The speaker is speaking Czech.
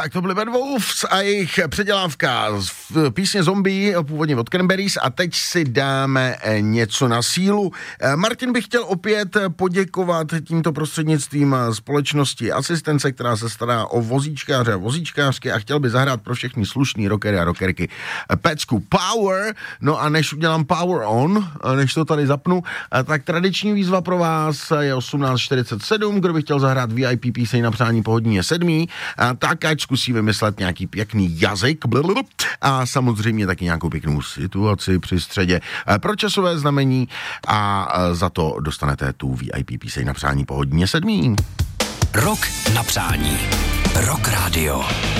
Tak to byly Bad Wolves a jejich předělávka v písně Zombie, původně od Cranberries, a teď si dáme něco na sílu. Martin bych chtěl opět poděkovat tímto prostřednictvím společnosti Asistence, která se stará o vozíčkáře a vozíčkářky, a chtěl by zahrát pro všechny slušný rockery a rockerky pecku Power. No a než udělám Power On, než to tady zapnu, tak tradiční výzva pro vás je 18:47, kdo by chtěl zahrát VIP píseň na přání pohodní je 7. Tak ať zkusí vymyslet nějaký pěkný jazyk a samozřejmě taky nějakou pěknou situaci při středě pro časové znamení, a za to dostanete tu VIP píseň na přání pohodní je 7. Rok na přání. Rock Radio.